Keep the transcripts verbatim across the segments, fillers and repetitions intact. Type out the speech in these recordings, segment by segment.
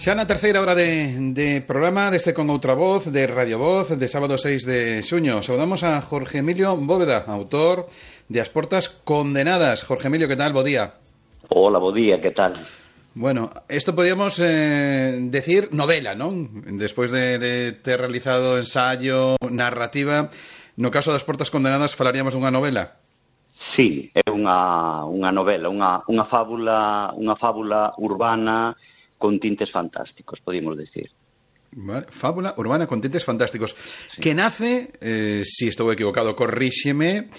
Xa na terceira hora de, de programa deste Con Outra Voz, de Radio Voz, de sábado seis de xuño. Saudamos a Jorge Emilio Bóveda, autor de As Portas Condenadas. Jorge Emilio, que tal? Bo día. Hola, bo día, que tal? Bueno, esto podríamos eh, decir novela, ¿no? Despois de, de ter realizado ensayo, narrativa, no caso das Portas Condenadas falaríamos dunha novela? Sí, é unha, unha novela, unha, unha fábula, unha fábula urbana con tintes fantásticos, podemos decir. Vale. Fábula urbana con tintes fantásticos. Sí. Que nace, eh, si estou equivocado, corríxeme,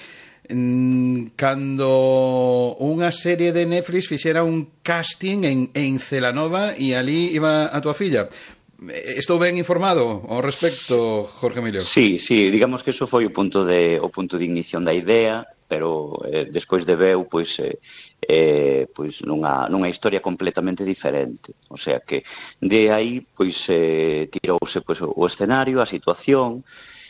cando unha serie de Netflix fixera un casting en, en Celanova e ali iba a tua filla. Estou ben informado ao respecto, Jorge Emilio? Sí, sí, digamos que eso foi o punto de, o punto de ignición da idea, pero eh, despois de veu, pois, eh, eh, pois nunha, nunha historia completamente diferente. O sea que de aí, pois, eh, tirouse pois, o escenario, a situación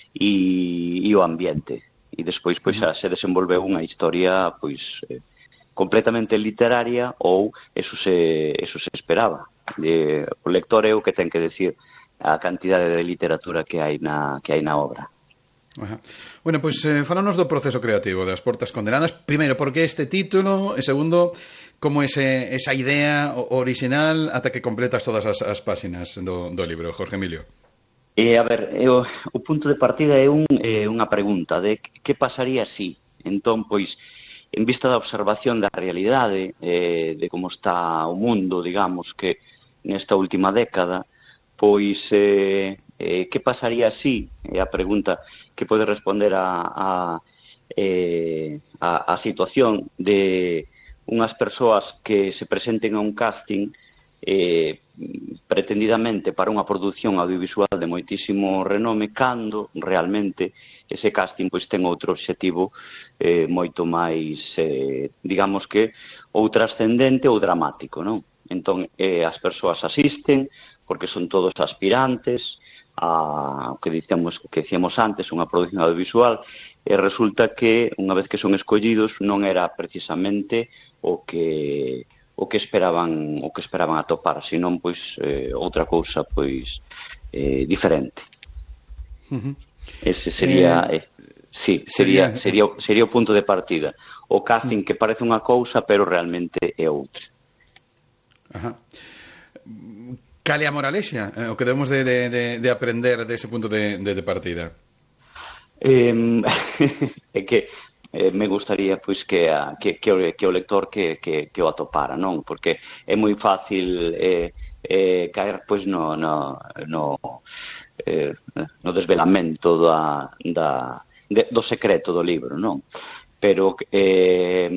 e, e o ambiente. E despois, pois, xa se desenvolveu unha historia, pois, eh, completamente literaria, ou eso se, eso se esperaba. De, o lector é o que ten que decir a cantidade de literatura que hai na, que hai na obra. Ajá. Bueno, pois pues, eh, falanos do proceso creativo das Portas Condenadas. Primeiro, por que este título? E segundo, como ese, esa idea original ata que completas todas as, as páxinas do, do libro, Jorge Emilio? Eh, a ver, eh, o, o punto de partida é un, eh, unha pregunta de que pasaría si. Entón, pois, en vista da observación da realidade, eh, de como está o mundo, digamos, que nesta última década, pois, eh, eh, que pasaría si? É a pregunta que pode responder a, a, eh, a, a situación de unhas persoas que se presenten a un casting eh, pretendidamente para unha produción audiovisual de moitísimo renome, cando realmente ese casting pois ten outro obxectivo eh, moito máis, eh, digamos que, ou trascendente ou dramático, non? Entón, eh, as persoas asisten porque son todos aspirantes a o que dicíamos, que dicíamos antes, unha produción audiovisual, e resulta que unha vez que son escollidos non era precisamente o que o que esperaban o que esperaban atopar, senón pois eh, outra cousa pois eh, diferente. Uh-huh. Ese sería eh, eh, sí, sería sería sería o punto de partida. O casting que parece unha cousa, pero realmente é outra. Ajá. Cal é a moralexa? Eh, o que debemos de, de, de, de aprender dese punto de, de, de partida? Eh, é que eh, me gustaría pois que, a, que, que, o, que o lector que, que, que o atopara, non? Porque é moi fácil eh, eh, caer pois no, no, no, eh, no desvelamento da, da, de, do secreto do libro, non? Pero eh,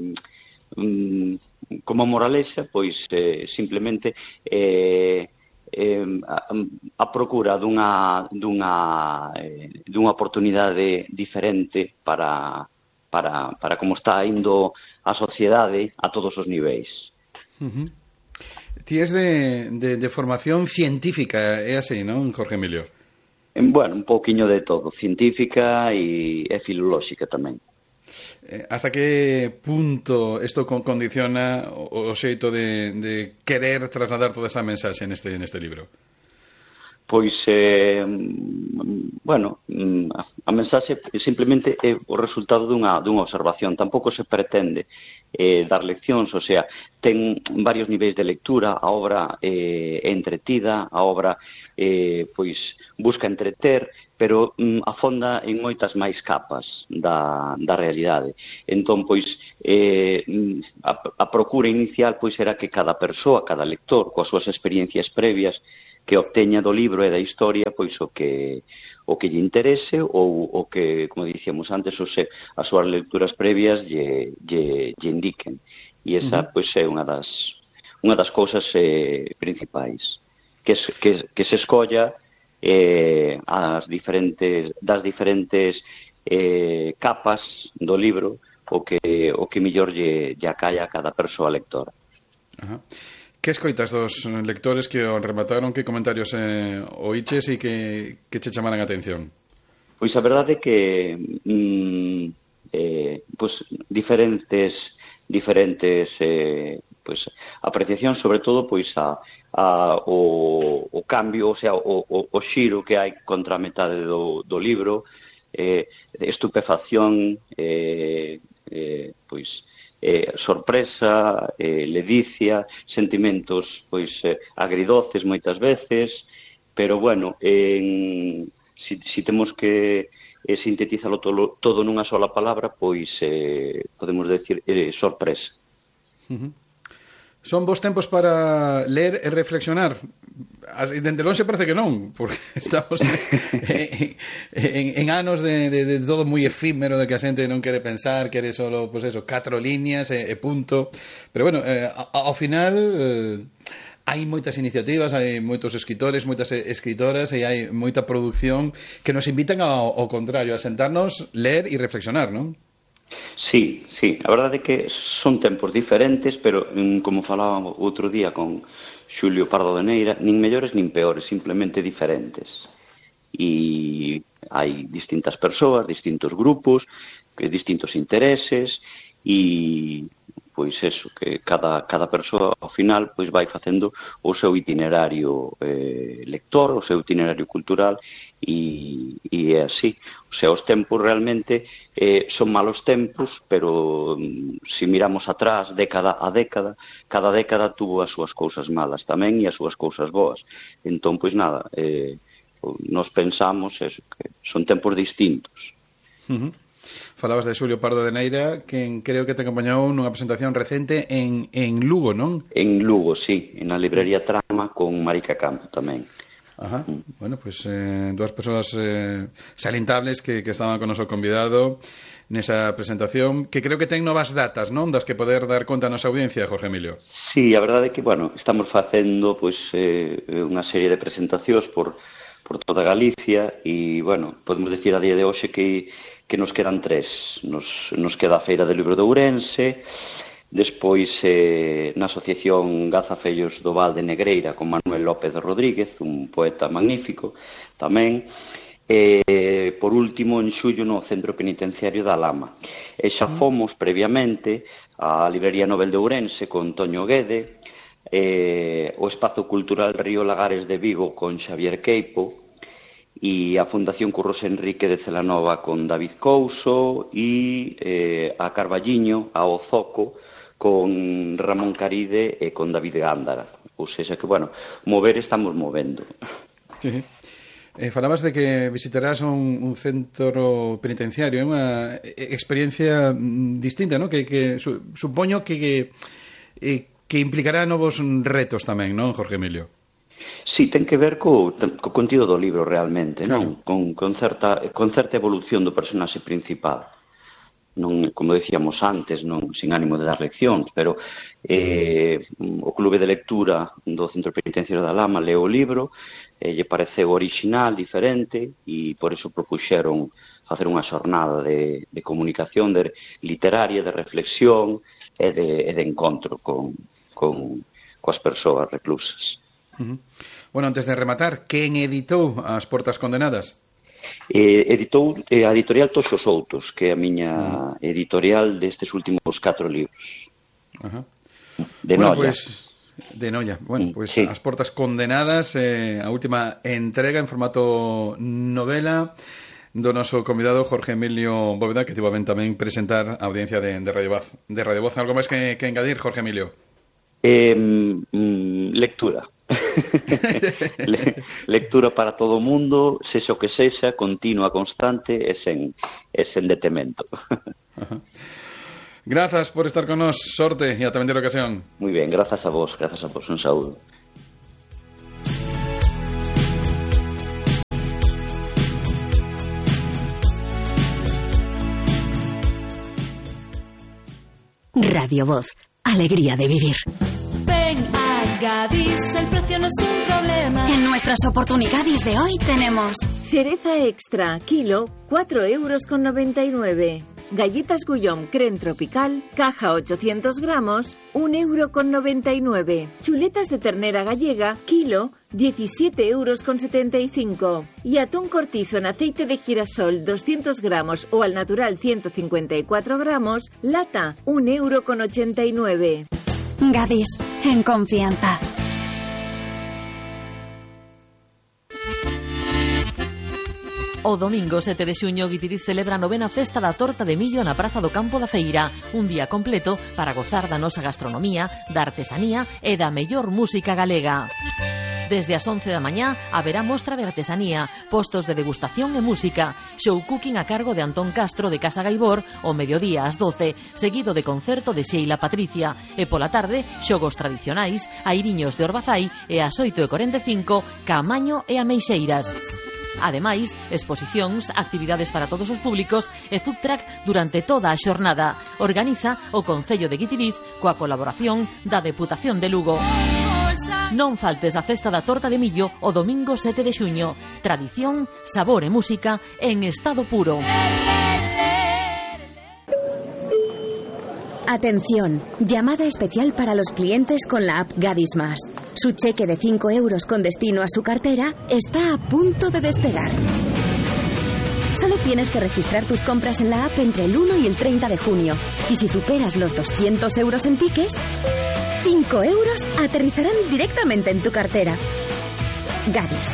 mm, como moralexa, pois eh, simplemente eh, eh, a, a procura dunha dunha eh, dunha oportunidade diferente para para para como está indo a sociedade a todos os niveis. Uh-huh. Ti es de, de, de formación científica, é así, non, Jorge Emilio? Bueno, un pouquiño de todo, científica e, e filolóxica tamén. Eh, hasta que punto isto condiciona o, o xeito de, de querer trasladar toda esa mensaxe neste, neste libro? Pois, eh, bueno, a mensaxe simplemente é o resultado dunha, dunha observación. Tampouco se pretende eh, dar leccións, o sea, ten varios niveis de lectura, a obra eh, é entretida, a obra eh, pois busca entreter, pero mm, afonda en moitas máis capas da, da realidade. Entón, pois, eh, a, a procura inicial pois era que cada persoa, cada lector, coas súas experiencias previas, que obteña do libro e da historia pois o que o que lle interese ou o que, como dicíamos antes, o se, as súas lecturas previas lle, lle, lle indiquen. E esa uh-huh. pois é unha das unha das cousas eh, principais, que, que, que se escolla eh, as diferentes das diferentes eh, capas do libro o que o que mellor lle, lle acalla a cada persoa lectora. Ajá. Uh-huh. Que escoitas dos lectores que o remataron? Que comentarios eh, oíches e que, que che chamaran a atención? Pois a verdade é que mm, eh, pois diferentes diferentes eh, pois apreciación sobre todo pois a, a o, o cambio, o sea, o, o, o xiro que hai contra a metade do, do libro, eh, estupefacción, eh, eh, pois eh, sorpresa, eh, ledicia, sentimentos pois eh, agridoces moitas veces, pero bueno, en, si, si temos que e sintetizalo todo, todo nunha sola palabra, pois eh, podemos decir eh, sorpresa. Uh-huh. Son bons tempos para ler e reflexionar? Dende lonxe parece que non, porque estamos en, en, en anos de, de, de todo moi efímero, de que a xente non quere pensar, quere solo, pues eso, catro líneas e, e punto. Pero bueno, eh, ao final... Eh, hai moitas iniciativas, hai moitos escritores, moitas escritoras e hai moita produción que nos invitan ao, ao contrario, a sentarnos, ler e reflexionar, non? Sí, sí, a verdade é que son tempos diferentes, pero como falaba outro día con Xulio Pardo de Neira, nin mellores nin peores, simplemente diferentes. E hai distintas persoas, distintos grupos, que distintos intereses e... pois eso, que cada, cada persoa ao final pois vai facendo o seu itinerario eh, lector, o seu itinerario cultural e, e é así. O sea, os tempos realmente eh, son malos tempos, pero mm, se miramos atrás, década a década, cada década tuvo as súas cousas malas tamén e as súas cousas boas. Entón, pois nada, eh, nos pensamos eso, que son tempos distintos. Uh-huh. Falabas de Xulio Pardo de Neira, quen creo que te acompañou nunha presentación recente en, en Lugo, non? En Lugo, sí, na librería Trama con Marica Campo tamén. Ajá, mm. Bueno, pois pues, eh, dúas persoas eh, salientables que, que estaban con o noso convidado nesa presentación, que creo que ten novas datas, non? Das que poder dar conta a nosa audiencia, Jorge Emilio. Sí, a verdade é que, bueno, estamos facendo pois eh, unha serie de presentacións por, por toda Galicia e, bueno, podemos decir a día de hoxe que que nos quedan tres. Nos, nos queda a Feira do Libro de Ourense, despois eh, na Asociación Gazafellos do Val de Negreira con Manuel López Rodríguez, un poeta magnífico tamén, e por último en xullo no Centro Penitenciario da Lama. E xa fomos previamente á Librería Nobel de Ourense con Toño Guede, eh, o Espazo Cultural Río Lagares de Vigo con Xavier Queipo, e a Fundación Curros Enrique de Celanova con David Couso e eh, a Carballiño, a Ozoco con Ramón Caride e con David Gándara. Ou seja que, bueno, mover estamos movendo. Sí. Eh, falabas de que visitarás un, un centro penitenciario, é unha experiencia distinta, ¿no? Que, que su, supoño que, que, eh, que implicará novos retos tamén, non, Jorge Emilio? Sí, ten que ver co, co contido do libro realmente, claro. Non? Con, con, certa, con certa evolución do personaxe principal. Non, como decíamos antes, non sin ánimo de dar leccións, pero eh, o clube de lectura do Centro Penitenciario da Lama leo o libro, eh, lle pareceu original, diferente, e por iso propuxeron facer unha xornada de, de comunicación de literaria, de reflexión e de, e de encontro con, con, coas persoas reclusas. Uh-huh. Bueno, antes de rematar, quen editou As Portas Condenadas? Eh, editou eh, a editorial Toxos Outos, que é a miña uh-huh. editorial destes últimos catro libros. Uh-huh. De bueno, Noia. Pues, de Noia. Bueno, pues sí. As Portas Condenadas, eh, a última entrega en formato novela do noso convidado Jorge Emilio Bóveda, que tivo a ben tamén presentar a audiencia de, de Radio Voz. De Radio Voz, algo máis que, que engadir, Jorge Emilio? Eh, mm, lectura. Le, lectura para todo o mundo, sexa o que sexa, continua, constante e sen, e sen detemento. Grazas por estar con nós, sorte e ata vender ocasión. Moi ben, grazas a vos, grazas a vos, un saúdo. Radio Voz, alegría de vivir. Gadis, el precio no es un problema. En nuestras oportunidades de hoy tenemos cereza extra, kilo, cuatro euros con noventa y nueve. Galletas Gullón Creme Tropical, caja ochocientos gramos, un euro con noventa y nueve. Chuletas de ternera gallega, kilo, diecisiete euros con setenta y cinco. Y atún cortizo en aceite de girasol, doscientos gramos o al natural ciento cincuenta y cuatro gramos, lata, un euro con ochenta y nueve. Gadis, en confianza. O domingo sete de xuño Guitiriz celebra a novena festa da torta de millo na Praza do Campo da Feira. Un día completo para gozar da nosa gastronomía, da artesanía e da mellor música galega. Desde as once da mañá haberá mostra de artesanía, postos de degustación e música, show cooking a cargo de Antón Castro de Casa Gaibor ao mediodía ás doce, seguido de concerto de Sheila Patricia, e pola tarde xogos tradicionais, airiños de Orbazai e ás oito e corenta e cinco Caamaño e Ameixeiras. Ademais, exposicións, actividades para todos os públicos e food truck durante toda a xornada. Organiza o Concello de Guitiriz coa colaboración da Deputación de Lugo. Non faltes a festa da torta de millo o domingo sete de xuño. Tradición, sabor e música en estado puro. Atención, llamada especial para los clientes con la app Gadis Más. Su cheque de cinco euros con destino a su cartera está a punto de despegar. Solo tienes que registrar tus compras en la app entre el uno y el treinta de junio. Y si superas los doscientos euros en tickets, cinco euros aterrizarán directamente en tu cartera. Gadis.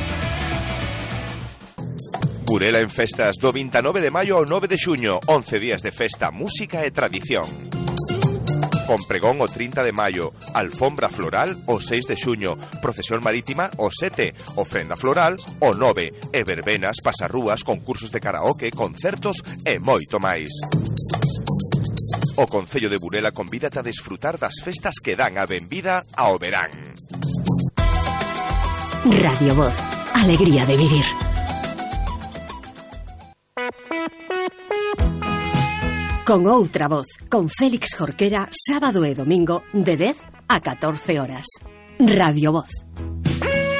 Burela en festas do veintinueve de maio ao nove de xuño, once días de festa, música e tradición. Con pregón o trinta de maio, alfombra floral o seis de xuño, procesión marítima o sete, ofrenda floral o nove, e verbenas, pasarrúas, concursos de karaoke, concertos e moito máis. O Concello de Burela convídate a desfrutar das festas que dan a benvida ao verán. Radio Voz, alegría de vivir. Con outra voz, con Félix Jorquera, sábado e domingo, de dez a catorce horas. Radio Voz.